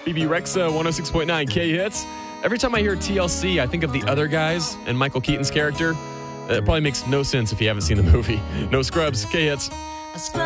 BB Rexa 106.9 K Hits. Every time I hear TLC, I think of The Other Guys and Michael Keaton's character. It probably makes no sense if you haven't seen the movie. No Scrubs, K Hits.